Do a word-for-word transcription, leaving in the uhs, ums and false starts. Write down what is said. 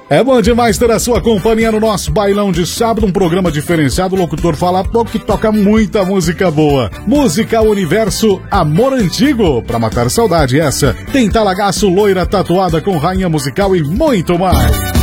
É bom demais ter a sua companhia no nosso bailão de sábado, um programa diferenciado. O locutor fala pouco e toca muita música boa. Música Universo Amor Antigo, pra matar saudade essa. Tem Talagaço, loira tatuada com rainha musical e muito mais.